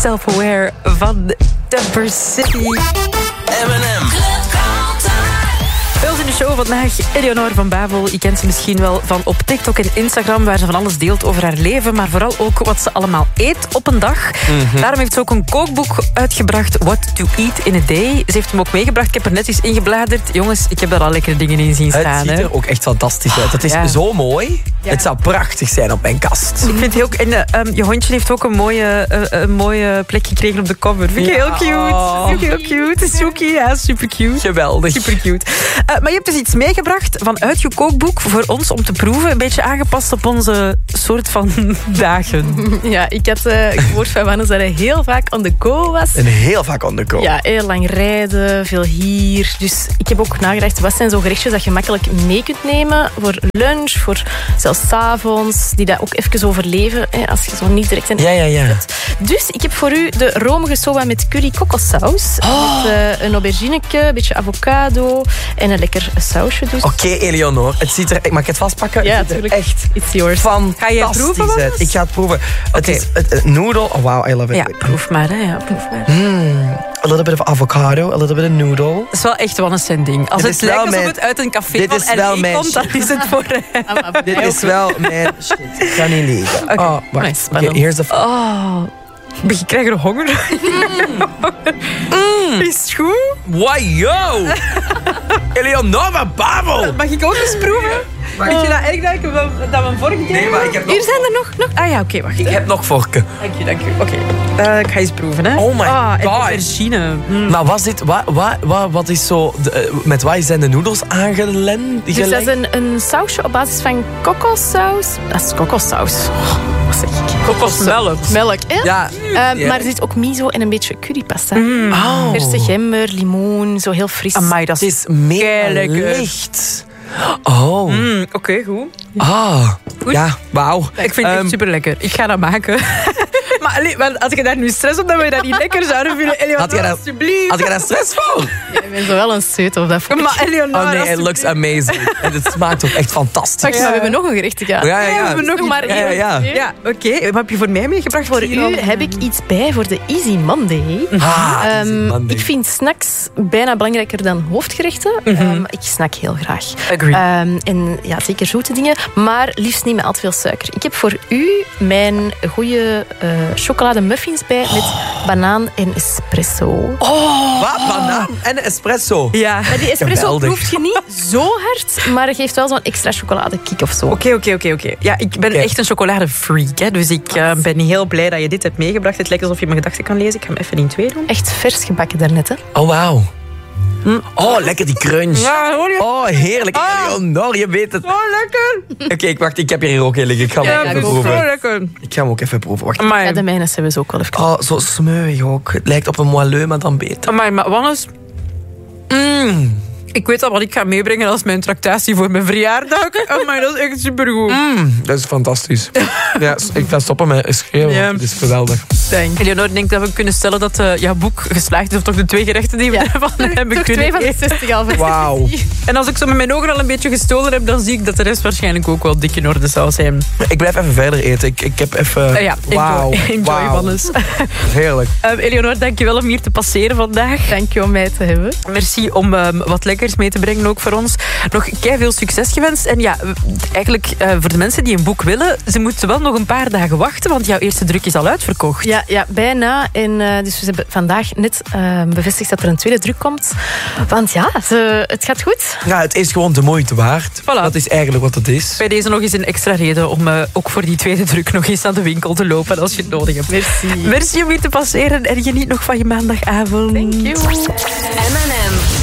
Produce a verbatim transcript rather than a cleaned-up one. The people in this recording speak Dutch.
Self-Aware van Temper City. M en M. Bij ons in de show vandaag Eleonore van Bavel. Je kent ze misschien wel van op TikTok en Instagram, waar ze van alles deelt over haar leven, maar vooral ook wat ze allemaal eet op een dag. Mm-hmm. Daarom heeft ze ook een kookboek uitgebracht, What to Eat in a Day. Ze heeft hem ook meegebracht. Ik heb er net eens ingebladerd. Jongens, ik heb daar al lekkere dingen in zien staan. Het ziet er ook echt fantastisch uit. Het is ja. zo mooi. Ja. Het zou prachtig zijn op mijn kast. Ik vind het ook... En, um, je hondje heeft ook een mooie, uh, een mooie plek gekregen op de cover. Vind ik ja. heel cute. Vind ik heel cute. Suki, ja, super cute. Geweldig. Super cute. Uh, maar je hebt dus iets meegebracht vanuit je kookboek voor ons om te proeven. Een beetje aangepast op onze soort van dagen. Ja, ik had uh, gehoord van Wannes dat hij heel vaak on the go was. En heel vaak on the go. Ja, heel lang rijden, veel hier. Dus ik heb ook nagedacht, wat zijn zo gerechtjes dat je makkelijk mee kunt nemen voor lunch, voor zelfs 's avonds, die dat ook even overleven, hè, als je zo niet direct in ja, ja, ja. hebt. Dus ik heb voor u de romige soba met curry kokossaus. Oh. Met uh, een aubergineke, een beetje avocado en een lekker sausje dus. Oké, okay, Eleonore. Het ziet er... Mag ik het vastpakken? Ja, het natuurlijk. Echt It's yours. Ga je het proeven? Uit. Ik ga het proeven. Okay. Het is het, het noodle. Oh, wow, I love it. Ja, proef maar. Hè. Ja, proef maar. Mm, a little bit of avocado, a little bit of noodle. Dat is wel echt wel een zijn ding. Als dit het lijkt alsof mijn... het uit een café dit van is wel L A mijn komt, dan is het voor... Dit is wel mijn shit. Ik ga niet liegen. Okay. Oh, wacht. Oké, okay, here's the... Oh... Je krijgt er honger. Mm. Is het goed? Wow! Eleonore van Bavel! Mag ik ook eens proeven? Mag je dat erg dat ik hem, dat we hem vorige keer... Nee, maar ik heb nog... Hier zijn er nog... nog... Ah ja, oké, okay, wacht. Ik heb nog vorken. Dank je, dank je. Oké. Okay. Uh, ik ga eens proeven, hè. Oh my ah, god. aubergine. Mm. Maar was dit... Wat, wat, wat, wat is zo... De, met wat zijn de noedels aangelend? Dus dat is een, een sausje op basis van kokossaus. Dat is kokossaus. Oh, wat zeg ik? Kokosmelk. Melk, hè? Ja. Um, yeah. Maar er zit ook miso en een beetje currypasta. Mm. Oh. Verse gember, limoen, zo heel fris. Amai, dat is mega licht. Oh. Mm, Oké, okay, goed. Ah. Goed. Ja, wauw. Ik vind het um, echt super lekker. Ik ga dat maken. Maar als je daar nu stress op dat we dat niet lekker zouden vinden, Eleonore, had je daar, alsjeblieft. Had je daar stress voor? Ja, ik ben zo wel een zeut op dat vlak. Maar Eleonore, oh nee, it looks amazing. En het smaakt ook echt fantastisch. Wacht, maar we hebben nog een gerecht te gaan. Ja, ja, ja. ja we hebben nog maar één. Ja, ja, ja. ja oké. Okay. Wat heb je voor mij meegebracht? Voor u heb ik iets bij voor de Easy Monday. Ah, um, Easy Monday. Ik vind snacks bijna belangrijker dan hoofdgerechten. Mm-hmm. Um, ik snack heel graag. Agree. Um, en ja, zeker zoete dingen, maar liefst niet met al te veel suiker. Ik heb voor u mijn goede uh, chocolademuffins bij met oh. banaan en espresso. Oh, wat? Banaan en espresso? Ja. Maar die espresso Geweldig. proeft je niet zo hard, maar het geeft wel zo'n extra chocoladekick of zo. Oké, oké, oké, oké. Ja, ik ben okay. echt een chocoladefreak, hè, dus ik uh, ben heel blij dat je dit hebt meegebracht. Het lijkt alsof je mijn gedachten kan lezen. Ik ga hem even in twee doen. Echt vers gebakken daarnet, hè? Oh, wauw. Hm. Oh, lekker die crunch. Ja, hoor je? Oh, heerlijk. Ah. Eleonore, je weet het. Oh, lekker. Oké, okay, ik wacht. Ik heb hier ook heel liggen. Ik ga hem ja, ook even zo proeven. Lekker. Ik ga hem ook even proeven. Wacht. Ja, de mijne hebben ze ook wel even. Oh, zo smeuig ook. Het lijkt op een moelleux, maar dan beter. Amai, maar Wannes... Mm. Ik weet al wat ik ga meebrengen als mijn tractatie voor mijn verjaardag. Amai, dat is echt supergoed. Mm, dat is fantastisch. Ja, ik ga stoppen met schreeuwen. Ja. Het is geweldig. Dank. Eleonore, ik denk dat we kunnen stellen dat uh, jouw boek geslaagd is. Of toch de twee gerechten die we ja. ervan hebben toch kunnen twee van de zestig al. Wauw. En als ik zo met mijn ogen al een beetje gestolen heb, dan zie ik dat de rest waarschijnlijk ook wel dik in orde zou zijn. Ik blijf even verder eten. Ik, ik heb even... Uh, ja, wow. enjoy, enjoy wow. Wannes. Heerlijk. Uh, Eleonore, dankjewel om hier te passeren vandaag. Dank je om mij te hebben. Merci om um, wat lekkers mee te brengen ook voor ons. Nog veel succes gewenst. En ja, eigenlijk uh, voor de mensen die een boek willen, ze moeten wel nog een paar dagen wachten, want jouw eerste druk is al uitverkocht. Ja, ja bijna. En uh, dus we hebben vandaag net uh, bevestigd dat er een tweede druk komt. Want ja, ze, het gaat goed. Ja, het is gewoon de moeite waard. Voilà. Dat is eigenlijk wat het is. Bij deze nog eens een extra reden om uh, ook voor die tweede druk nog eens naar de winkel te lopen als je het nodig hebt. Merci. Merci om hier te passeren en geniet nog van je maandagavond. Thank you. M en M.